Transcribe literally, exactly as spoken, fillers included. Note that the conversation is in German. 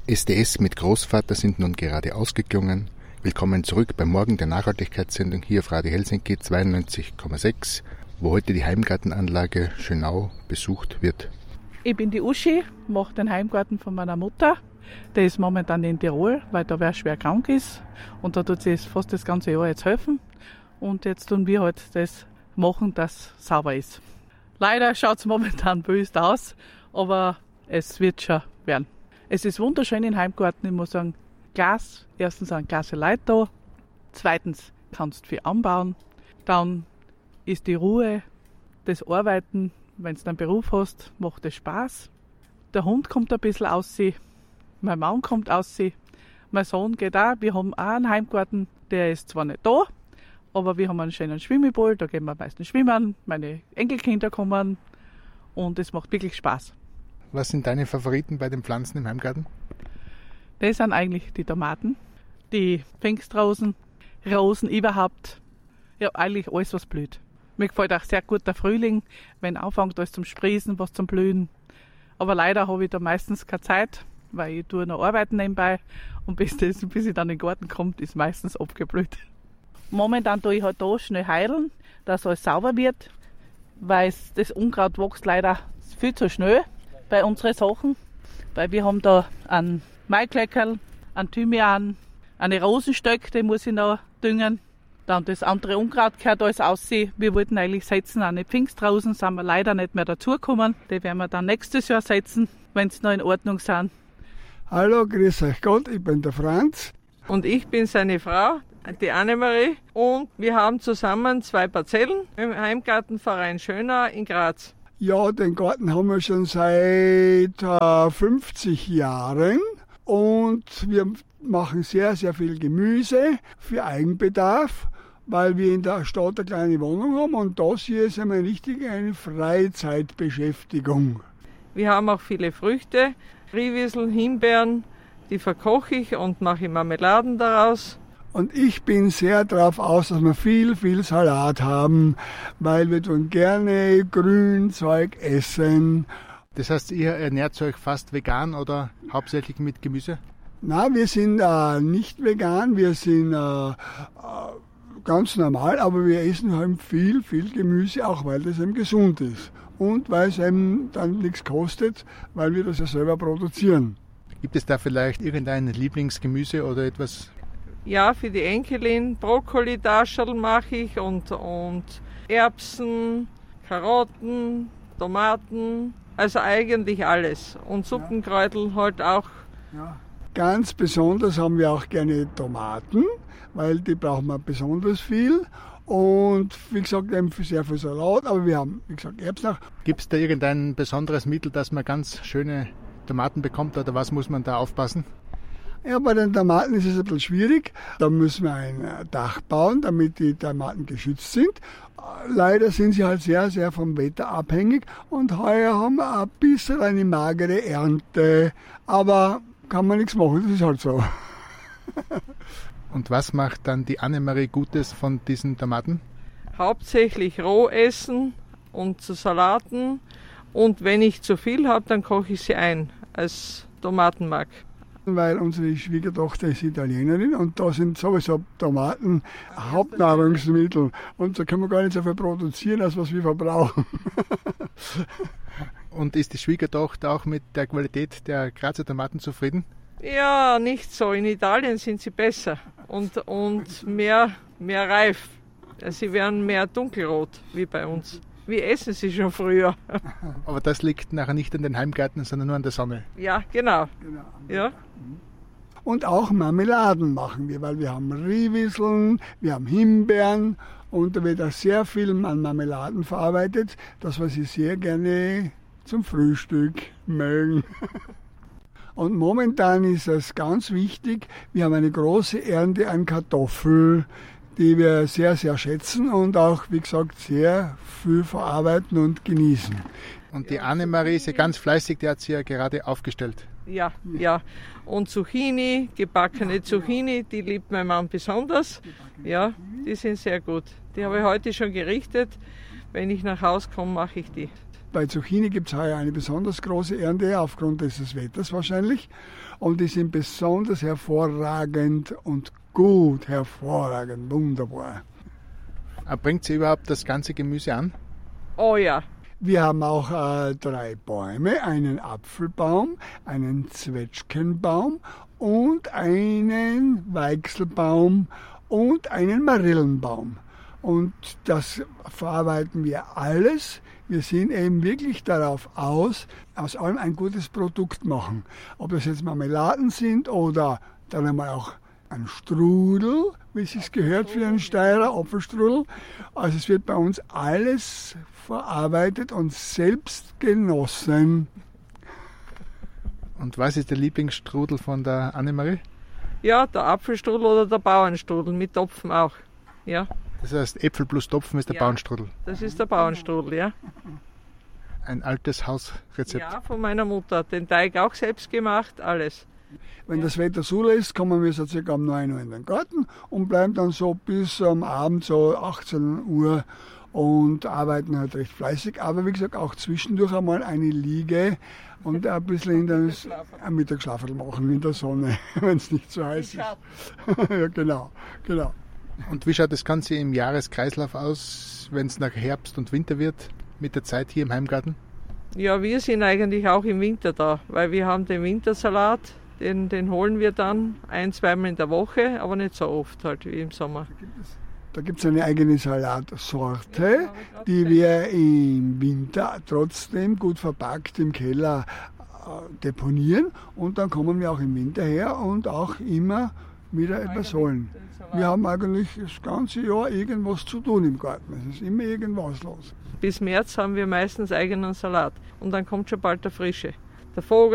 S D S mit Großvater sind nun gerade ausgeklungen. Willkommen zurück beim Morgen der Nachhaltigkeitssendung hier auf Radio Helsinki zweiundneunzig Komma sechs, wo heute die Heimgartenanlage Schönau besucht wird. Ich bin die Uschi, mache den Heimgarten von meiner Mutter. Der ist momentan in Tirol, weil da wer schwer krank ist. Und da tut sie fast das ganze Jahr jetzt helfen. Und jetzt tun wir halt das machen, dass es sauber ist. Leider schaut es momentan böse aus, aber es wird schon werden. Es ist wunderschön im Heimgarten, ich muss sagen, Glas, erstens sind klasse Leute da, zweitens kannst du viel anbauen, dann ist die Ruhe, das Arbeiten, wenn du einen Beruf hast, macht es Spaß. Der Hund kommt ein bisschen aus sich, mein Mann kommt aus sich, mein Sohn geht auch, wir haben auch einen Heimgarten, der ist zwar nicht da, aber wir haben einen schönen Schwimmball, da gehen wir meistens schwimmen, meine Enkelkinder kommen und es macht wirklich Spaß. Was sind deine Favoriten bei den Pflanzen im Heimgarten? Das sind eigentlich die Tomaten, die Pfingstrosen, Rosen überhaupt. Ja, eigentlich alles, was blüht. Mir gefällt auch sehr gut der Frühling, wenn anfängt alles zum Sprießen, was zum Blühen. Aber leider habe ich da meistens keine Zeit, weil ich tue noch arbeiten nebenbei und bis, das, bis ich dann in den Garten komme, ist meistens abgeblüht. Momentan tue ich halt da schnell heilen, dass alles sauber wird, weil das Unkraut wächst leider viel zu schnell bei unseren Sachen, weil wir haben da einen Maikleckerl, einen Thymian, eine Rosenstöcke, die muss ich noch düngen. Dann das andere Unkraut gehört alles aussehen. Wir wollten eigentlich setzen eine Pfingstrosen, sind wir leider nicht mehr dazugekommen. Die werden wir dann nächstes Jahr setzen, wenn sie noch in Ordnung sind. Hallo, grüß euch Gott, ich bin der Franz. Und ich bin seine Frau, die Annemarie. Und wir haben zusammen zwei Parzellen im Heimgartenverein Schönau in Graz. Ja, den Garten haben wir schon seit äh, fünfzig Jahren und wir machen sehr, sehr viel Gemüse für Eigenbedarf, weil wir in der Stadt eine kleine Wohnung haben und das hier ist einmal richtig eine Freizeitbeschäftigung. Wir haben auch viele Früchte, Riewieseln, Himbeeren, die verkoche ich und mache Marmeladen daraus. Und ich bin sehr darauf aus, dass wir viel, viel Salat haben, weil wir tun gerne Grünzeug essen. Das heißt, ihr ernährt euch fast vegan oder hauptsächlich mit Gemüse? Nein, wir sind äh, nicht vegan, wir sind äh, ganz normal, aber wir essen halt viel, viel Gemüse, auch weil das eben gesund ist. Und weil es eben dann nichts kostet, weil wir das ja selber produzieren. Gibt es da vielleicht irgendein Lieblingsgemüse oder etwas? Ja, für die Enkelin Brokkoli-Dascherl mache ich und, und Erbsen, Karotten, Tomaten, also eigentlich alles. Und Suppenkräutel halt auch. Ja. Ganz besonders haben wir auch gerne Tomaten, weil die brauchen wir besonders viel. Und wie gesagt, eben sehr viel Salat, aber wir haben, wie gesagt, Erbsen auch. Gibt es da irgendein besonderes Mittel, dass man ganz schöne Tomaten bekommt oder was muss man da aufpassen? Ja, bei den Tomaten ist es ein bisschen schwierig. Da müssen wir ein Dach bauen, damit die Tomaten geschützt sind. Leider sind sie halt sehr, sehr vom Wetter abhängig und heuer haben wir ein bisschen eine magere Ernte. Aber kann man nichts machen, das ist halt so. Und was macht dann die Annemarie Gutes von diesen Tomaten? Hauptsächlich roh essen und zu Salaten. Und wenn ich zu viel habe, dann koche ich sie ein als Tomatenmark. Weil unsere Schwiegertochter ist Italienerin und da sind sowieso Tomaten Hauptnahrungsmittel. Und da können wir gar nicht so viel produzieren, als was wir verbrauchen. Und ist die Schwiegertochter auch mit der Qualität der Grazer Tomaten zufrieden? Ja, nicht so. In Italien sind sie besser und, und mehr, mehr reif. Sie werden mehr dunkelrot wie bei uns. Wir essen sie schon früher. Aber das liegt nachher nicht an den Heimgärten, sondern nur an der Sonne. Ja, genau. genau. Ja. Und auch Marmeladen machen wir, weil wir haben Riewieseln, wir haben Himbeeren und da wird auch sehr viel an Marmeladen verarbeitet, das was sie sehr gerne zum Frühstück mögen. Und momentan ist es ganz wichtig, wir haben eine große Ernte an Kartoffeln, die wir sehr, sehr schätzen und auch, wie gesagt, sehr viel verarbeiten und genießen. Und die Annemarie ist ja ganz fleißig, die hat sie ja gerade aufgestellt. Ja, ja. Und Zucchini, gebackene Zucchini, die liebt mein Mann besonders. Ja, die sind sehr gut. Die habe ich heute schon gerichtet. Wenn ich nach Hause komme, mache ich die. bei Zucchini gibt es heuer eine besonders große Ernte, aufgrund dieses Wetters wahrscheinlich. Und die sind besonders hervorragend und gut, hervorragend, wunderbar. Bringt sie überhaupt das ganze Gemüse an? Oh ja. Wir haben auch äh, drei Bäume, einen Apfelbaum, einen Zwetschgenbaum und einen Weichselbaum und einen Marillenbaum. Und das verarbeiten wir alles. Wir sind eben wirklich darauf aus, aus allem ein gutes Produkt machen. Ob das jetzt Marmeladen sind oder dann einmal auch ein Strudel, wie es sich gehört für einen Steirer, Apfelstrudel. Also es wird bei uns alles verarbeitet und selbst genossen. Und was ist der Lieblingsstrudel von der Annemarie? Ja, der Apfelstrudel oder der Bauernstrudel, mit Topfen auch. Ja. Das heißt, Äpfel plus Topfen ist der Ja. Bauernstrudel. Das ist der Bauernstrudel, ja. Ein altes Hausrezept. Ja, von meiner Mutter. Den Teig auch selbst gemacht, alles. Wenn das Wetter so lässt, kommen wir so circa um neun Uhr in den Garten und bleiben dann so bis am Abend, so achtzehn Uhr, und arbeiten halt recht fleißig. Aber wie gesagt, auch zwischendurch einmal eine Liege und ein bisschen in den ein Mittagsschlafel machen in der Sonne, wenn es nicht so heiß ist. Ja, genau, genau. Und wie schaut das Ganze im Jahreskreislauf aus, wenn es nach Herbst und Winter wird, mit der Zeit hier im Heimgarten? Ja, wir sind eigentlich auch im Winter da, weil wir haben den Wintersalat, den, den holen wir dann ein-, zweimal in der Woche, aber nicht so oft halt wie im Sommer. Da gibt es eine eigene Salatsorte, die wir im Winter trotzdem gut verpackt im Keller äh, deponieren. Und dann kommen wir auch im Winter her und auch immer wieder etwas holen. Wir haben eigentlich das ganze Jahr irgendwas zu tun im Garten. Es ist immer irgendwas los. Bis März haben wir meistens eigenen Salat und dann kommt schon bald der Frische. Der Vogel